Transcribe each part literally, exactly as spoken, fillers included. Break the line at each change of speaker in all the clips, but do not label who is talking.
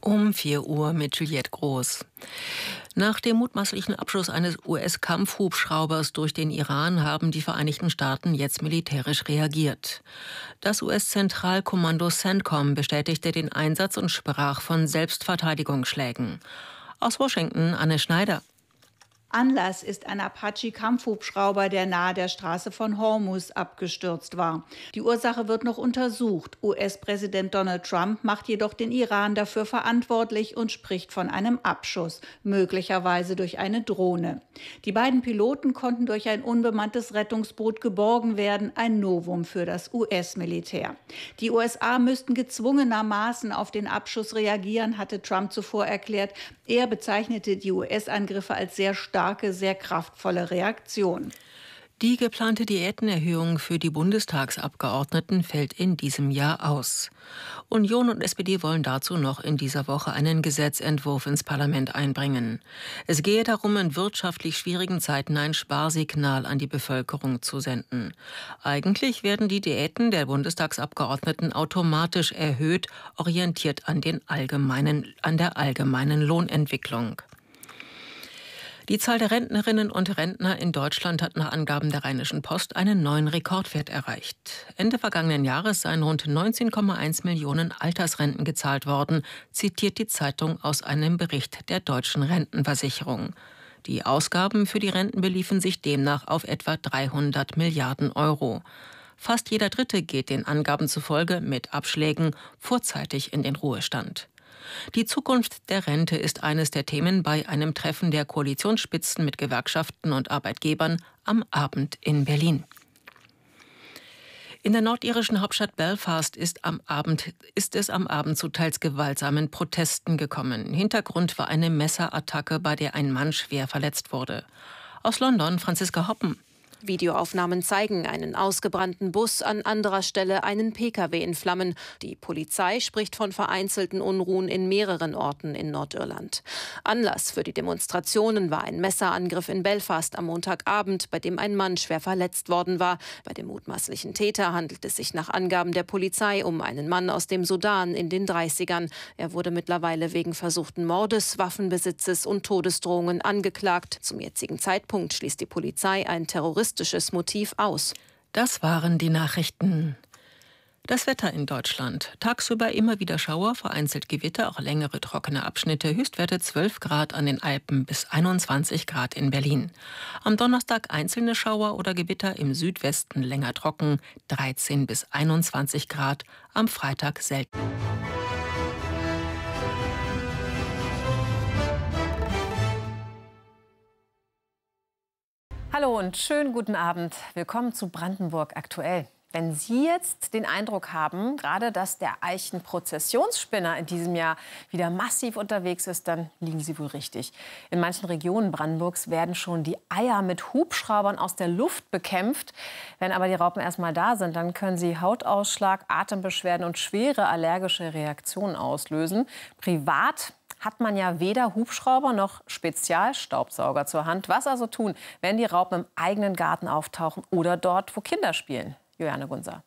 Um vier Uhr mit Juliette Groß. Nach dem mutmaßlichen Abschuss eines U S-Kampfhubschraubers durch den Iran haben die Vereinigten Staaten jetzt militärisch reagiert. Das U S-Zentralkommando CENTCOM bestätigte den Einsatz und sprach von Selbstverteidigungsschlägen. Aus Washington Anne Schneider.
Anlass ist ein Apache-Kampfhubschrauber, der nahe der Straße von Hormuz abgestürzt war. Die Ursache wird noch untersucht. U S-Präsident Donald Trump macht jedoch den Iran dafür verantwortlich und spricht von einem Abschuss, möglicherweise durch eine Drohne. Die beiden Piloten konnten durch ein unbemanntes Rettungsboot geborgen werden, ein Novum für das U S-Militär. Die U S A müssten gezwungenermaßen auf den Abschuss reagieren, hatte Trump zuvor erklärt. Er bezeichnete die U S-Angriffe als sehr stark sehr kraftvolle Reaktion.
Die geplante Diätenerhöhung für die Bundestagsabgeordneten fällt in diesem Jahr aus. Union und S P D wollen dazu noch in dieser Woche einen Gesetzentwurf ins Parlament einbringen. Es gehe darum, in wirtschaftlich schwierigen Zeiten ein Sparsignal an die Bevölkerung zu senden. Eigentlich werden die Diäten der Bundestagsabgeordneten automatisch erhöht, orientiert an, den allgemeinen, an der allgemeinen Lohnentwicklung. Die Zahl der Rentnerinnen und Rentner in Deutschland hat nach Angaben der Rheinischen Post einen neuen Rekordwert erreicht. Ende vergangenen Jahres seien rund neunzehn Komma eins Millionen Altersrenten gezahlt worden, zitiert die Zeitung aus einem Bericht der Deutschen Rentenversicherung. Die Ausgaben für die Renten beliefen sich demnach auf etwa dreihundert Milliarden Euro. Fast jeder Dritte geht den Angaben zufolge mit Abschlägen vorzeitig in den Ruhestand. Die Zukunft der Rente ist eines der Themen bei einem Treffen der Koalitionsspitzen mit Gewerkschaften und Arbeitgebern am Abend in Berlin. In der nordirischen Hauptstadt Belfast ist, am Abend, ist es am Abend zu teils gewaltsamen Protesten gekommen. Hintergrund war eine Messerattacke, bei der ein Mann schwer verletzt wurde. Aus London Franziska Hoppen.
Videoaufnahmen zeigen einen ausgebrannten Bus, an anderer Stelle einen P K W in Flammen. Die Polizei spricht von vereinzelten Unruhen in mehreren Orten in Nordirland. Anlass für die Demonstrationen war ein Messerangriff in Belfast am Montagabend, bei dem ein Mann schwer verletzt worden war. Bei dem mutmaßlichen Täter handelt es sich nach Angaben der Polizei um einen Mann aus dem Sudan in den dreißigern. Er wurde mittlerweile wegen versuchten Mordes, Waffenbesitzes und Todesdrohungen angeklagt. Zum jetzigen Zeitpunkt schließt die Polizei ein terroristisches Motiv aus.
Das waren die Nachrichten. Das Wetter in Deutschland. Tagsüber immer wieder Schauer, vereinzelt Gewitter, auch längere trockene Abschnitte. Höchstwerte zwölf Grad an den Alpen bis einundzwanzig Grad in Berlin. Am Donnerstag einzelne Schauer oder Gewitter, im Südwesten länger trocken, dreizehn bis einundzwanzig Grad. Am Freitag selten.
Hallo und schönen guten Abend. Willkommen zu Brandenburg aktuell. Wenn Sie jetzt den Eindruck haben, gerade dass der Eichenprozessionsspinner in diesem Jahr wieder massiv unterwegs ist, dann liegen Sie wohl richtig. In manchen Regionen Brandenburgs werden schon die Eier mit Hubschraubern aus der Luft bekämpft. Wenn aber die Raupen erst mal da sind, dann können sie Hautausschlag, Atembeschwerden und schwere allergische Reaktionen auslösen. Privat hat man ja weder Hubschrauber noch Spezialstaubsauger zur Hand. Was also tun, wenn die Raupen im eigenen Garten auftauchen oder dort, wo Kinder spielen? Juliane Gunzer.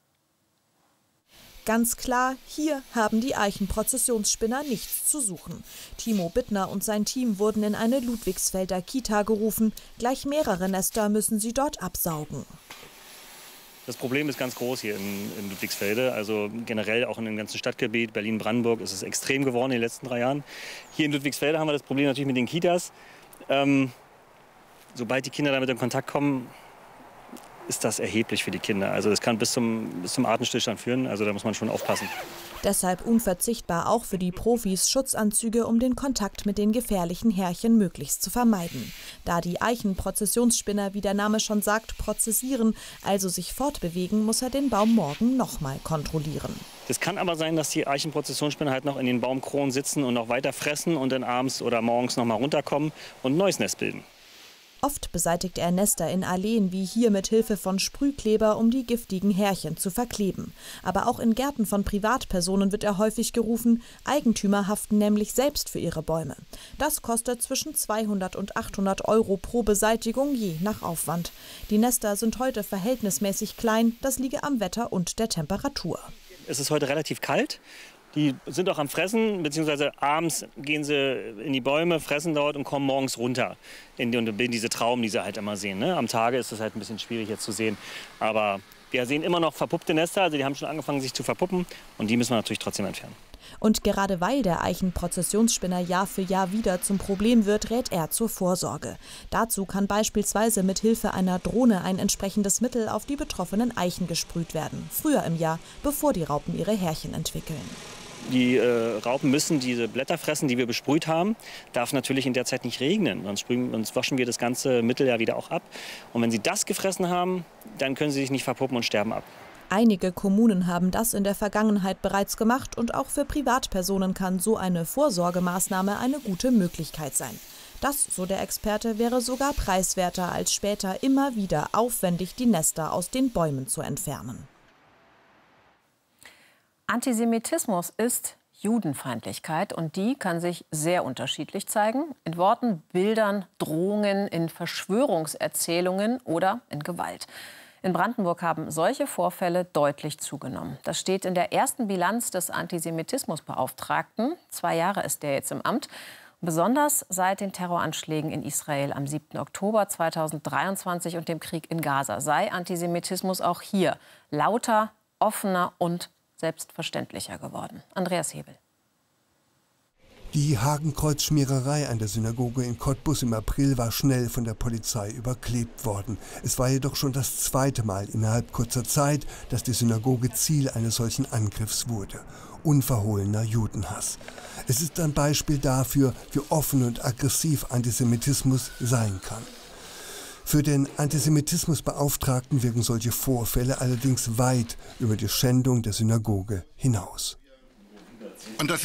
Ganz klar, hier haben die Eichenprozessionsspinner nichts zu suchen. Timo Bittner und sein Team wurden in eine Ludwigsfelder Kita gerufen. Gleich mehrere Nester müssen sie dort absaugen.
Das Problem ist ganz groß hier in, in Ludwigsfelde, also generell auch in dem ganzen Stadtgebiet Berlin-Brandenburg ist es extrem geworden in den letzten drei Jahren. Hier in Ludwigsfelde haben wir das Problem natürlich mit den Kitas. Ähm, sobald die Kinder damit in Kontakt kommen, ist das erheblich für die Kinder. Also das kann bis zum, bis zum Atemstillstand führen, also da muss man schon aufpassen.
Deshalb unverzichtbar auch für die Profis Schutzanzüge, um den Kontakt mit den gefährlichen Härchen möglichst zu vermeiden. Da die Eichenprozessionsspinner, wie der Name schon sagt, prozessieren, also sich fortbewegen, muss er den Baum morgen nochmal kontrollieren.
Es kann aber sein, dass die Eichenprozessionsspinner halt noch in den Baumkronen sitzen und noch weiter fressen und dann abends oder morgens noch mal runterkommen und ein neues Nest bilden.
Oft beseitigt er Nester in Alleen wie hier mit Hilfe von Sprühkleber, um die giftigen Härchen zu verkleben. Aber auch in Gärten von Privatpersonen wird er häufig gerufen. Eigentümer haften nämlich selbst für ihre Bäume. Das kostet zwischen zweihundert und achthundert Euro pro Beseitigung, je nach Aufwand. Die Nester sind heute verhältnismäßig klein. Das liege am Wetter und der Temperatur.
Es ist heute relativ kalt Die sind auch am Fressen, beziehungsweise abends gehen sie in die Bäume, fressen dort und kommen morgens runter in, die, in diese Trauben, die sie halt immer sehen. Ne? Am Tage ist es halt ein bisschen schwierig jetzt zu sehen, aber wir sehen immer noch verpuppte Nester, also die haben schon angefangen sich zu verpuppen und die müssen wir natürlich trotzdem entfernen.
Und gerade weil der Eichenprozessionsspinner Jahr für Jahr wieder zum Problem wird, rät er zur Vorsorge. Dazu kann beispielsweise mit Hilfe einer Drohne ein entsprechendes Mittel auf die betroffenen Eichen gesprüht werden. Früher im Jahr, bevor die Raupen ihre Härchen entwickeln.
Die äh, Raupen müssen diese Blätter fressen, die wir besprüht haben. Darf natürlich in der Zeit nicht regnen, sonst, sprühen, sonst waschen wir das ganze Mittel ja wieder auch ab. Und wenn sie das gefressen haben, dann können sie sich nicht verpuppen und sterben ab.
Einige Kommunen haben das in der Vergangenheit bereits gemacht und auch für Privatpersonen kann so eine Vorsorgemaßnahme eine gute Möglichkeit sein. Das, so der Experte, wäre sogar preiswerter, als später immer wieder aufwendig die Nester aus den Bäumen zu entfernen.
Antisemitismus ist Judenfeindlichkeit und die kann sich sehr unterschiedlich zeigen. In Worten, Bildern, Drohungen, in Verschwörungserzählungen oder in Gewalt. In Brandenburg haben solche Vorfälle deutlich zugenommen. Das steht in der ersten Bilanz des Antisemitismusbeauftragten. Zwei Jahre ist der jetzt im Amt. Besonders seit den Terroranschlägen in Israel am siebten Oktober zweitausenddreiundzwanzig und dem Krieg in Gaza sei Antisemitismus auch hier lauter, offener und selbstverständlicher geworden. Andreas Hebel.
Die Hakenkreuzschmiererei an der Synagoge in Cottbus im April war schnell von der Polizei überklebt worden. Es war jedoch schon das zweite Mal innerhalb kurzer Zeit, dass die Synagoge Ziel eines solchen Angriffs wurde. Unverhohlener Judenhass. Es ist ein Beispiel dafür, wie offen und aggressiv Antisemitismus sein kann. Für den Antisemitismusbeauftragten wirken solche Vorfälle allerdings weit über die Schändung der Synagoge hinaus.
Und das